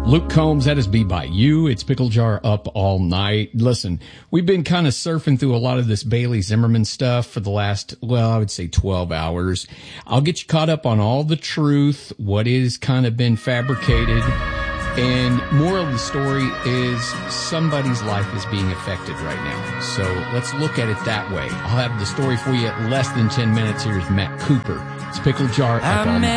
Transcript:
Luke Combs, that is Be By You. It's Pickle Jar Up All Night. Listen, we've been kind of surfing through a lot of this Bailey Zimmerman stuff for the last, well, I would say 12 hours. I'll get you caught up on all the truth, what is kind of been fabricated. And moral of the story is somebody's life is being affected right now. So let's look at it that way. I'll have the story for you at less than 10 minutes. Here's Matt Cooper. It's Pickle Jar Up All Night.